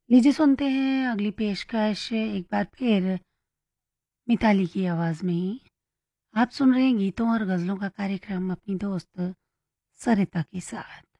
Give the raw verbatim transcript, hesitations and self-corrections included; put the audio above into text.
लीजिए सुनते हैं अगली पेशकश एक बार फिर मिताली की आवाज़ में ही। आप सुन रहे हैं गीतों और गज़लों का कार्यक्रम अपनी दोस्त सरिता के साथ।